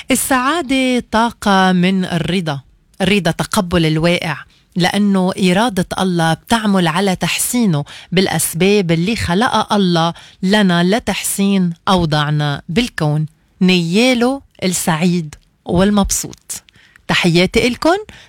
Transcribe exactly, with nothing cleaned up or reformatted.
السعادة طاقة من الرضا، الرضا تقبل الواقع، لأنه إرادة الله بتعمل على تحسينه بالأسباب اللي خلقها الله لنا لتحسين أوضاعنا بالكون. نياله السعيد والمبسوط. تحياتي إلكن.